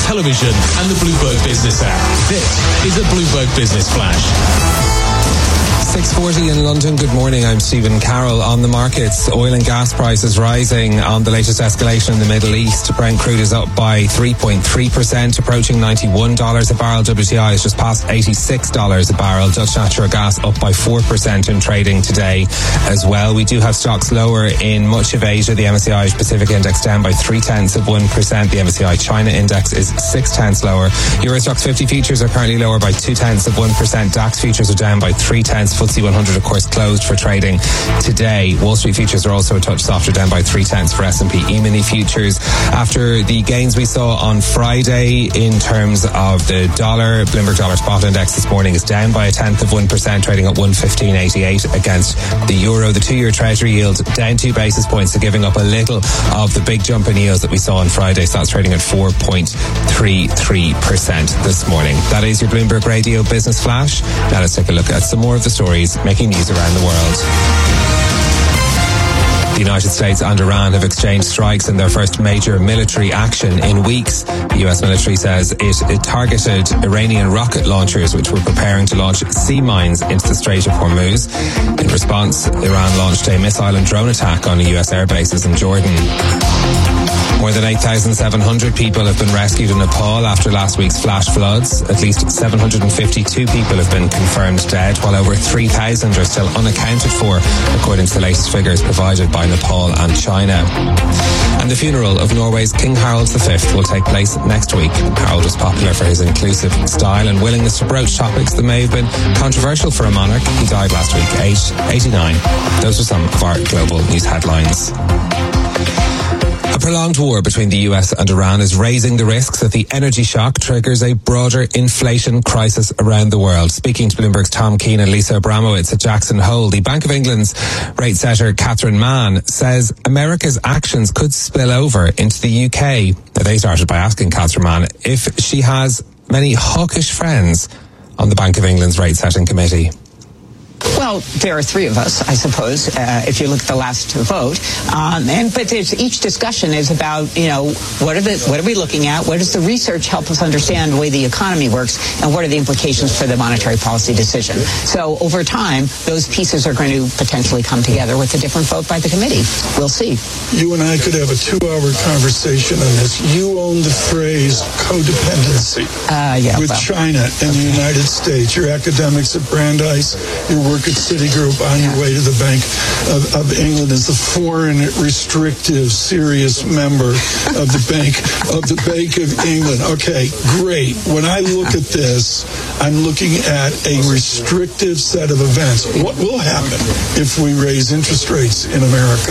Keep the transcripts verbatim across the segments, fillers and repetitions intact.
television and the Bloomberg Business app. This is a Bloomberg Business Flash. six forty in London. Good morning. I'm Stephen Carroll. On the markets, oil and gas prices rising on the latest escalation in the Middle East. Brent crude is up by three point three percent, approaching ninety-one dollars a barrel. W T I is just past eighty-six dollars a barrel. Dutch natural gas up by four percent in trading today as well. We do have stocks lower in much of Asia. The M S C I Pacific Index down by three tenths of one percent. The M S C I China Index is six tenths lower. Euro Stoxx fifty futures are currently lower by two tenths of one percent. DAX futures are down by three tenths. F T S E one hundred, of course, closed for trading today. Wall Street futures are also a touch softer, down by three tenths for S and P E-mini futures. After the gains we saw on Friday in terms of the dollar, Bloomberg Dollar Spot Index this morning is down by a tenth of one percent, trading at one fifteen eighty-eight against the euro. The two-year Treasury yield down two basis points, so giving up a little of the big jump in yields that we saw on Friday. So that's trading at four point three three percent this morning. That is your Bloomberg Radio Business Flash. Now let's take a look at some more of the stories making news around the world. The United States and Iran have exchanged strikes in their first major military action in weeks. The U S military says it, it targeted Iranian rocket launchers which were preparing to launch sea mines into the Strait of Hormuz. In response, Iran launched a missile and drone attack on U S air bases in Jordan. More than eight thousand seven hundred people have been rescued in Nepal after last week's flash floods. At least seven hundred fifty-two people have been confirmed dead, while over three thousand are still unaccounted for, according to the latest figures provided by Nepal and China. And the funeral of Norway's King Harald the Fifth will take place next week. Harald was popular for his inclusive style and willingness to broach topics that may have been controversial for a monarch. He died last week, aged eighty-nine. Those are some of our global news headlines. A prolonged war between the U S and Iran is raising the risks that the energy shock triggers a broader inflation crisis around the world. Speaking to Bloomberg's Tom Keane and Lisa Abramowitz at Jackson Hole, the Bank of England's rate setter Catherine Mann says America's actions could spill over into the U K. Now, they started by asking Catherine Mann if she has many hawkish friends on the Bank of England's rate setting committee. Well, there are three of us, I suppose, uh, if you look at the last vote. Um, and but there's, each discussion is about, you know, what are the what are we looking at? What does the research help us understand the way the economy works, and what are the implications for the monetary policy decision? So over time, those pieces are going to potentially come together with a different vote by the committee. We'll see. You and I could have a two-hour conversation on this. You own the phrase codependency uh, yeah, with well, China and okay. the United States. Your academics at Brandeis, your work at Citigroup, on your way to the Bank of, of England as the foreign restrictive serious member of the Bank of the Bank of England. Okay, great. When I look at this, I'm looking at a restrictive set of events. What will happen if we raise interest rates in America?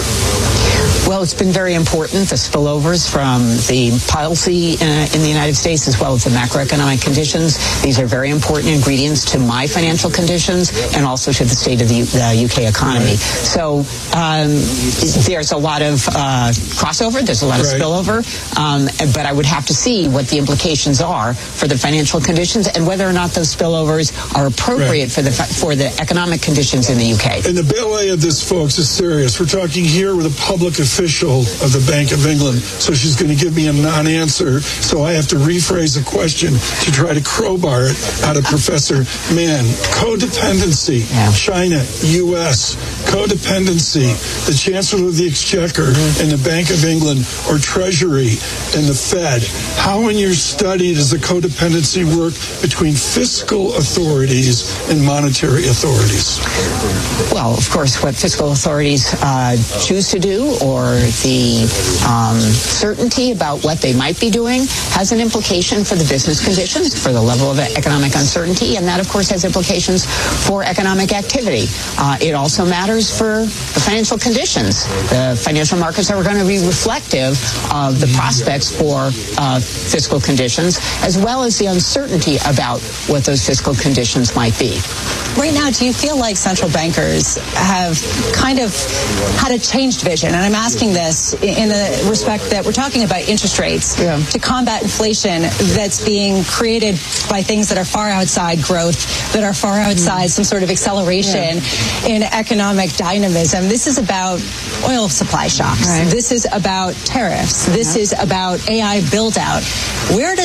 Well, it's been very important, the spillovers from the policy uh, in the United States as well as the macroeconomic conditions. These are very important ingredients to my financial conditions and also to the state of the U- uh, U K economy. Right. So um, there's a lot of uh, crossover, there's a lot of right. spillover, um, but I would have to see what the implications are for the financial conditions and whether or not those spillovers are appropriate right. for the for the economic conditions in the U K. And the ballet of this, folks, is serious. We're talking here with a public official of the Bank of England, so she's going to give me a non-answer, so I have to rephrase a question to try to crowbar it out of Professor Mann. Codependency, yeah. China, U S, codependency, the Chancellor of the Exchequer mm-hmm. and the Bank of England, or Treasury and the Fed. How in your study does the codependency work between fiscal authorities and monetary authorities? Well, of course, what fiscal authorities uh, choose to do, or the um, certainty about what they might be doing, has an implication for the business conditions, for the level of economic uncertainty, and that, of course, has implications for economic activity. Uh, it also matters for the financial conditions. The financial markets are going to be reflective of the prospects for uh, fiscal conditions, as well as the uncertainty about what those fiscal conditions might be. Right now, do you feel like central bankers have kind of had a changed vision? And I'm asking this in the respect that we're talking about interest rates yeah. to combat inflation that's being created by things that are far outside growth, that are far outside mm. some sort of acceleration yeah. in economic dynamism. This is about oil supply shocks. Right. This is about tariffs. This yeah. is about A I build out. Where does